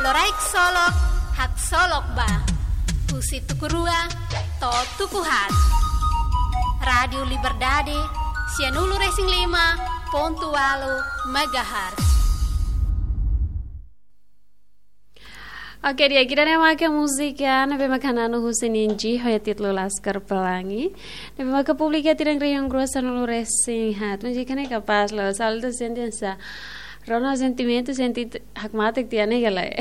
Loraik solok, hak solok ba. Husi tukurua, to tukuhat. Radio Liberdade, Sianulu Racing 5.8 MHz. Oke dia kita nemakai musik ya, nabi makanan Husin Inji, hoya titlu Laskar Pelangi, nabi maka publika tidak riang gruasan Ulu Racing hat, menjikane kapas lo, soal itu sentensa. Rona sentimento senti hakmatik tiane galai.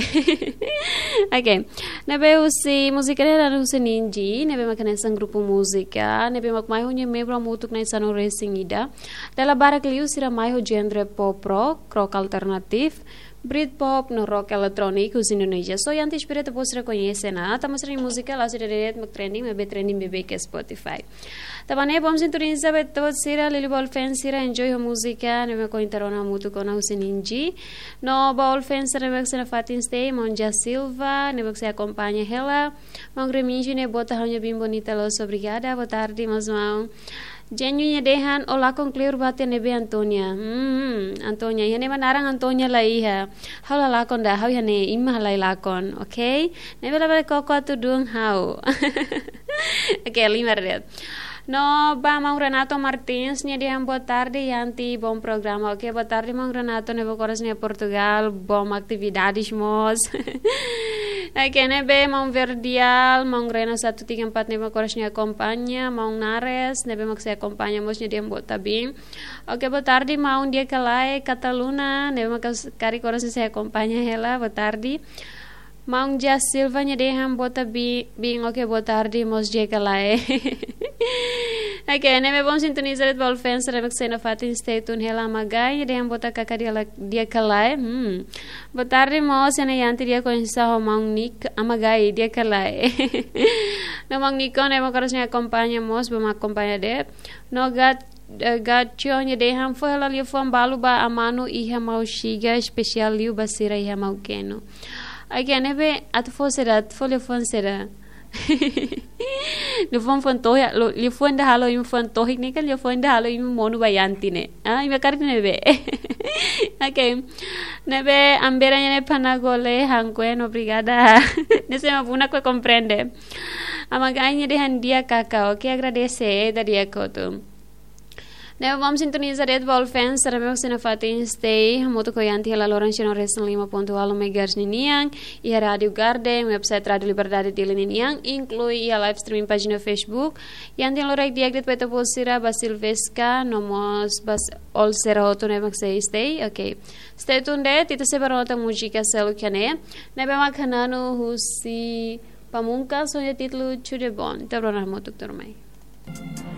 Oke. Nabe usi musikane dan usi ninji, nabe makane sang grupo musika, nabe mak mai honye membro mutuk na sano racing ida. Dala barak liu sira mai ho genre pop rock alternatif, Britpop no rock electronic us Indonesia. So yang tispire te posre conhece na, tamo sering música lá sira direto mak trending, mebe trending bebe ke Spotify. Tabane bom sintonia sabe tot sira lili ball fans sira enjoy ho música, nebe ko interona mutu kona usi ninji. No ball fans nebe sena fatin stay Monja Silva, nebe se acompanha ela. Mang reminji ne bota hanya bim bonita los obrigada, boa tarde mas mau. Genuinnya dehan olah concluir bate nebe Antonia. Antonia ya nema narang Antonia la iha. Hau la lakon dah hau ya ne imah la lakon, okay? Nebe la bale koko tu dung hau. Okay, lima red. No, ba Mang Renato Martins nya dehan boa tarde yanti bom programa. Okay, boa tarde Mang Renato nebe coras nya Portugal, bom atividades mos. Okay, nebe Mang Verdial, Mang Rena 134 nebe coras nya acompanha, Mang Nares nebe mak se acompanha mos nya dehan boa tabim. Okay, boa tarde Mang dia kalai Cataluna nebe mak kari coras se acompanha ela, boa tarde. Mang Jas Silva nya dehan boa tabi bing. Okay, boa tarde mos dia kalai. Okay, nebe bom sintonizar et ball fans rebek sena fatin stay tune hela magai dia bota kakak dia kalai. Boa tarde mo sena yanti dia konsa ho Mang Nick amagai dia kalai. No Mang Nico nebe karasnya acompanha mos bom acompanha de. No Gacho nya dehan fo hela liu fo balu ba amano iha mau shiga special liu basira iha mau keno. Okay, nebe at fo sera fo liu fo sera. Lufon fontoh lufon dah halo im fontohik ni kan lufon dah halo im monu bayanti ne im kar nebe. Okay, nebe ambera ne panagole hangkuen obrigada. Nese ma puna ko comprende amaganya dehan dia kakao que agradece daria kotum. Nebe bom sintonizar et ball fans sarame sena fatin stay moto ko yanti hela Lorenzo Racing 5.8 MHz niniang ia Radio Garden website Radio Liberdade di niniang inclui ia live streaming pagina Facebook yanti lorek diagdet peta posira Basilveska nomos bas all sera hoto nebe stay. Okay, stay tuned tita se barota música selo kane nebe makhanano husi pamungkas sonya titlu chude bon tabronar motuk tormai.